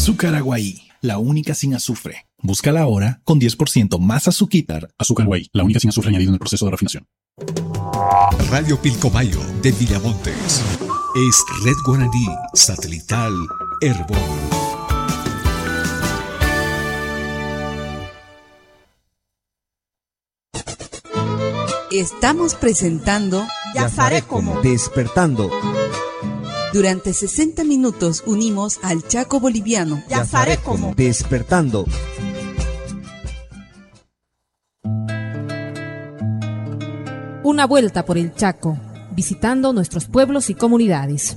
Azúcar Aguaí, la única sin azufre. Búscala ahora con 10% más azúcar. Azúcar Aguaí, la única sin azufre añadido en el proceso de refinación. Radio Pilcomayo de Villamontes. Es Red Guaraní Satelital Herbol. Estamos presentando Yazaré como Despertando. Durante 60 minutos unimos al Chaco boliviano. Yazaré como Despertando. Una vuelta por el Chaco, visitando nuestros pueblos y comunidades.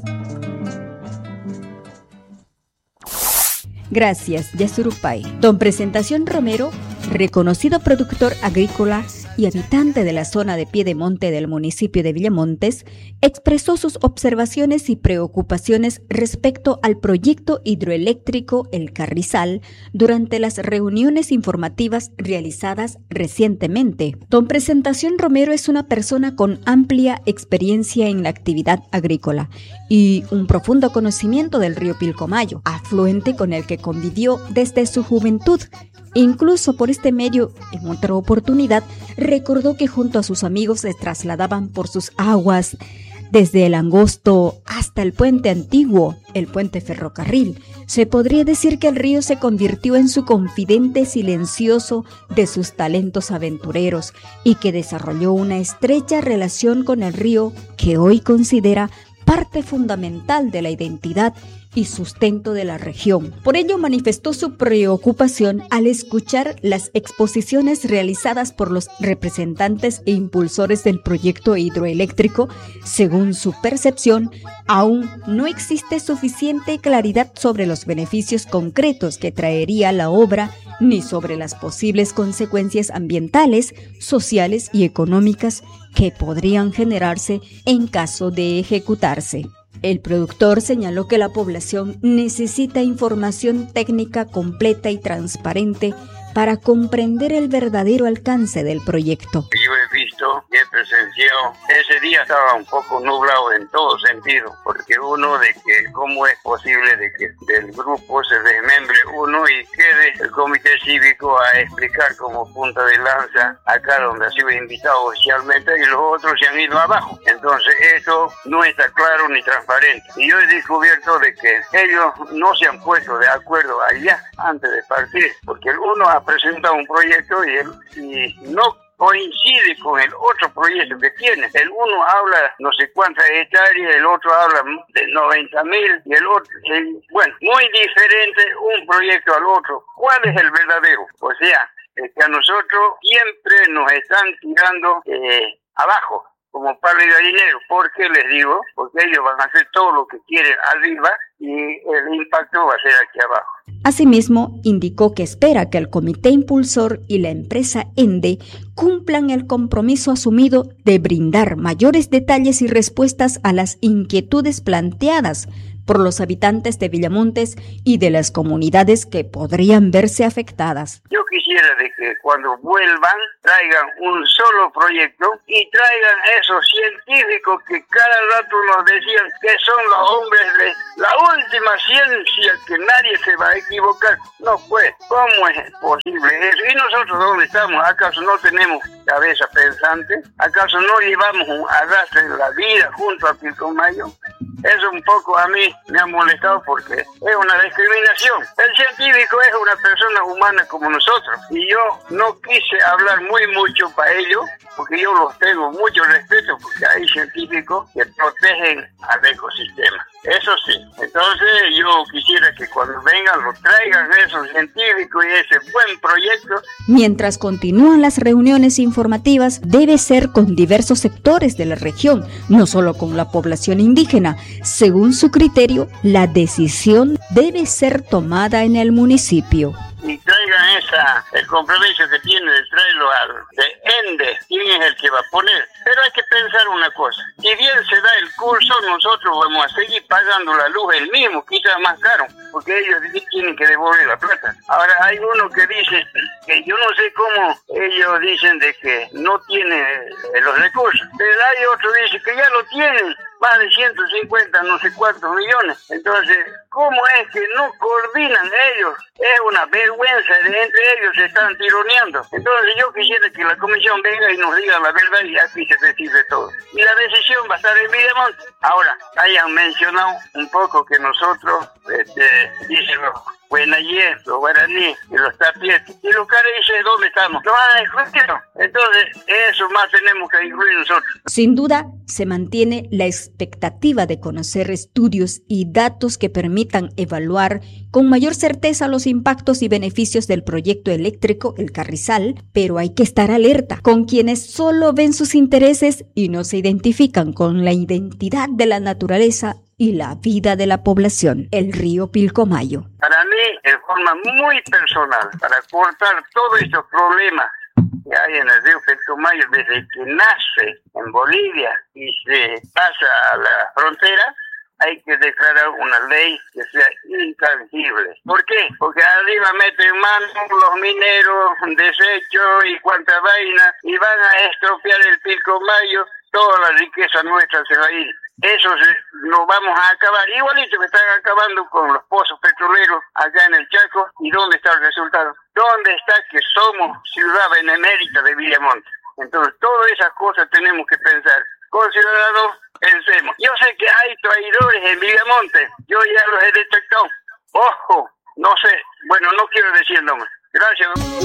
Gracias, Yasurupay. Don Presentación Romero, reconocido productor agrícola y habitante de la zona de Piedemonte del municipio de Villamontes, expresó sus observaciones y preocupaciones respecto al proyecto hidroeléctrico El Carrizal durante las reuniones informativas realizadas recientemente. Don Presentación Romero es una persona con amplia experiencia en la actividad agrícola y un profundo conocimiento del río Pilcomayo, afluente con el que convivió desde su juventud. Incluso por este medio, en otra oportunidad, recordó que junto a sus amigos se trasladaban por sus aguas desde el Angosto hasta el puente antiguo, el puente ferrocarril. Se podría decir que el río se convirtió en su confidente silencioso de sus talentos aventureros y que desarrolló una estrecha relación con el río que hoy considera parte fundamental de la identidad y sustento de la región. Por ello manifestó su preocupación al escuchar las exposiciones realizadas por los representantes e impulsores del proyecto hidroeléctrico. Según su percepción, aún no existe suficiente claridad sobre los beneficios concretos que traería la obra, ni sobre las posibles consecuencias ambientales, sociales y económicas que podrían generarse en caso de ejecutarse. El productor señaló que la población necesita información técnica completa y transparente para comprender el verdadero alcance del proyecto. Yo he visto, he presenciado, ese día estaba un poco nublado en todo sentido, porque uno de que cómo es posible de que del grupo se desmembre uno y quede el comité cívico a explicar como punta de lanza acá donde ha sido invitado oficialmente y los otros se han ido abajo. Entonces eso no está claro ni transparente. Y yo he descubierto de que ellos no se han puesto de acuerdo allá antes de partir, porque el uno ha presentado un proyecto y no coincide con el otro proyecto que tiene. El uno habla no sé cuántas hectáreas, el otro habla de 90.000 y el otro, bueno, muy diferente un proyecto al otro. ¿Cuál es el verdadero? O sea, que a nosotros siempre nos están tirando abajo, como palo y gallinero. ¿Por qué les digo? Porque ellos van a hacer todo lo que quieren arriba y el impacto va a ser aquí abajo. Asimismo, indicó que espera que el comité impulsor y la empresa ENDE cumplan el compromiso asumido de brindar mayores detalles y respuestas a las inquietudes planteadas por los habitantes de Villamontes y de las comunidades que podrían verse afectadas. Yo quisiera de que cuando vuelvan traigan un solo proyecto y traigan esos científicos que cada rato nos decían que son los hombres de la última ciencia, que nadie se va a equivocar. No, pues, ¿cómo es posible eso? ¿Y nosotros dónde estamos? ¿Acaso no tenemos cabeza pensante? ¿Acaso no llevamos un arrastre en la vida junto a Pilcomayo? Eso un poco a mí me ha molestado porque es una discriminación. El científico es una persona humana como nosotros y yo no quise hablar mucho para ellos porque yo los tengo mucho respeto porque hay científicos que protegen al ecosistema. Eso sí. Entonces yo quisiera que cuando vengan lo traigan esos científicos y ese buen proyecto. Mientras continúan las reuniones informativas, debe ser con diversos sectores de la región, no solo con la población indígena. Según su criterio, la decisión debe ser tomada en el municipio. Y traigan el compromiso que tiene de traerlo de ENDE, quién es el que va a poner. Pero hay que pensar una cosa, si bien se da el curso, nosotros vamos a seguir pagando la luz el mismo, quizás más caro, porque ellos tienen que devolver la plata. Ahora hay uno que dice, que yo no sé cómo ellos dicen de que no tiene los recursos, pero hay otro que dice que ya lo tienen. más de 150, no sé cuántos millones. Entonces, ¿cómo es que no coordinan ellos? Es una vergüenza, entre ellos se están tironeando. Entonces yo quisiera que la comisión venga y nos diga la verdad y aquí se decide todo. Y la decisión va a estar en Villamonte. Ahora, hayan mencionado un poco que nosotros, dicen los Buenayé, los guaraní y los tapietes. Y los careces, ¿dónde estamos? No van a excluirnos. Entonces, eso más tenemos que incluir nosotros. Sin duda, se mantiene la expectativa de conocer estudios y datos que permitan evaluar con mayor certeza los impactos y beneficios del proyecto eléctrico El Carrizal, pero hay que estar alerta con quienes solo ven sus intereses y no se identifican con la identidad de la naturaleza y la vida de la población. El río Pilcomayo. Para mí, en forma muy personal, para cortar todos estos problemas que hay en el río Pilcomayo desde que nace en Bolivia y se pasa a la frontera, hay que declarar una ley que sea intangible. ¿Por qué? Porque arriba meten mano los mineros, desechos y cuanta vaina, y van a estropear el Pilcomayo, toda la riqueza nuestra se va a ir. Eso lo vamos a acabar, igualito que están acabando con los pozos petroleros acá en el Chaco. ¿Y dónde está el resultado? ¿Dónde está que somos ciudad benemérita de Villamonte? Entonces, todas esas cosas tenemos que pensar. Ciudadanos, pensemos. Yo sé que hay traidores en Villamonte, yo ya los he detectado. Ojo, no sé, bueno, no quiero decir nombres. Gracias.